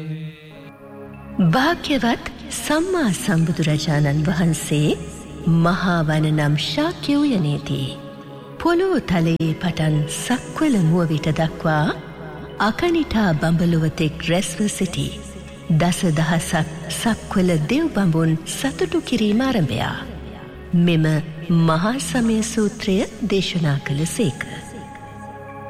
භාග්‍යවත් සම්මා සම්බුදුරජාණන් වහන්සේ මහා වන නම් ශාක්‍ය උයනේදී පොළොව තලයේ පටන් සක්වල මුව විට දක්වා අකනිටා බඹලොවතෙක් රැස්ව සිටි දස දහසක් සක්වල දෙව් බඹුන් සතුටු කිරීම ආරම්භයා මෙම මහා සමය සූත්‍රය දේශනා කළ සේක.